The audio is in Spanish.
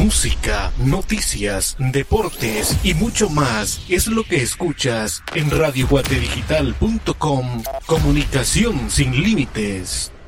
música, noticias, deportes y mucho más es lo que escuchas en radioguatedigital.com. Comunicación sin límites.